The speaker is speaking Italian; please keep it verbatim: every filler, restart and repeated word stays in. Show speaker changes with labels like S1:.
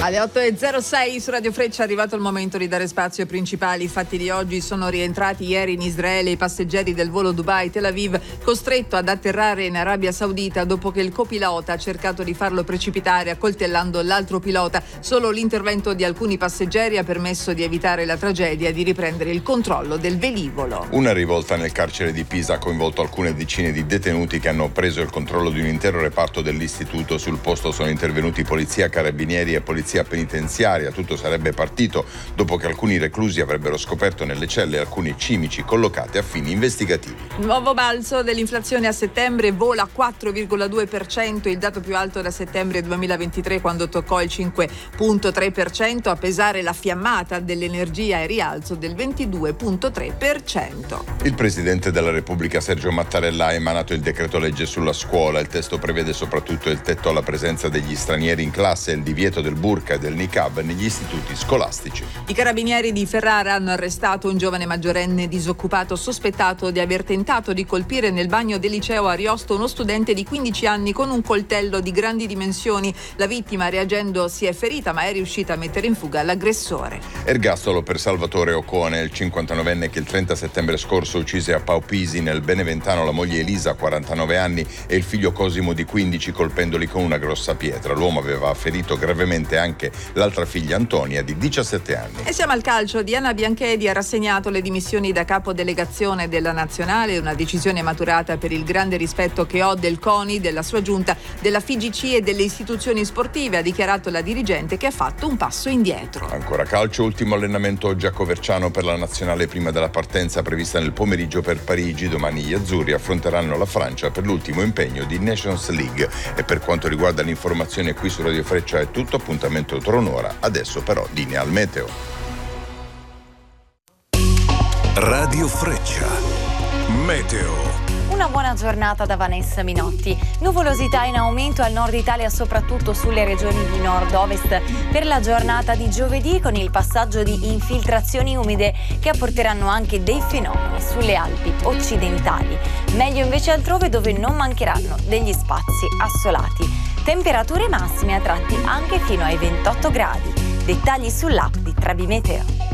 S1: Alle otto e zero sei su Radio Freccia è arrivato il momento di dare spazio ai principali fatti di oggi. Sono rientrati ieri in Israele i passeggeri del volo Dubai-Tel Aviv, costretto ad atterrare in Arabia Saudita dopo che il copilota ha cercato di farlo precipitare accoltellando l'altro pilota. Solo l'intervento di alcuni passeggeri ha permesso di evitare la tragedia e di riprendere il controllo del velivolo.
S2: Una rivolta nel carcere di Pisa ha coinvolto alcune decine di detenuti che hanno preso il controllo di un intero reparto dell'istituto. Sul posto sono intervenuti polizia, carabinieri e polizia penitenziaria. Tutto sarebbe partito dopo che alcuni reclusi avrebbero scoperto nelle celle alcuni cimici collocati a fini investigativi.
S1: Nuovo balzo dell'inflazione a settembre, vola a quattro virgola due per cento, il dato più alto da settembre duemilaventitré, quando toccò il cinque virgola tre per cento, a pesare la fiammata dell'energia e rialzo del ventidue virgola tre per cento.
S2: Il Presidente della Repubblica Sergio Mattarella ha emanato il decreto legge sulla scuola. Il testo prevede soprattutto il tetto alla presenza degli stranieri in classe e il divieto del burqa e del niqab negli istituti scolastici.
S1: I carabinieri di Ferrara hanno arrestato un giovane maggiorenne disoccupato sospettato di aver tentato di colpire nel bagno del liceo Ariosto uno studente di quindici anni con un coltello di grandi dimensioni. La vittima, reagendo, si è ferita ma è riuscita a mettere in fuga l'aggressore.
S2: Ergastolo per Salvatore Ocone, il cinquantanovenne che il trenta settembre scorso uccise a Paupisi nel Beneventano la moglie Elisa, quarantanove anni, e il figlio Cosimo di quindici, colpendoli con una grossa pietra. L'uomo aveva ferito gravemente anche l'altra figlia Antonia di diciassette anni.
S1: E siamo al calcio. Diana Bianchedi ha rassegnato le dimissioni da capo delegazione della nazionale, una decisione maturata per il grande rispetto che ho del CONI, della sua giunta, della F I G C e delle istituzioni sportive, ha dichiarato la dirigente, che ha fatto un passo indietro.
S2: Ancora calcio, ultimo allenamento oggi a Coverciano per la nazionale prima della partenza prevista nel pomeriggio per Parigi. Domani gli azzurri affronteranno la Francia per l'ultimo impegno di Nations League. E per quanto riguarda l'informazione qui su Radio Freccia è tutto. Appuntamento tra un'ora. Adesso però linea al meteo.
S3: Radio Freccia Meteo.
S4: Una buona giornata da Vanessa Minotti. Nuvolosità in aumento al nord Italia, soprattutto sulle regioni di nord-ovest per la giornata di giovedì, con il passaggio di infiltrazioni umide che apporteranno anche dei fenomeni sulle Alpi occidentali. Meglio invece altrove, dove non mancheranno degli spazi assolati. Temperature massime a tratti anche fino ai ventotto gradi. Dettagli sull'app di Trebi Meteo.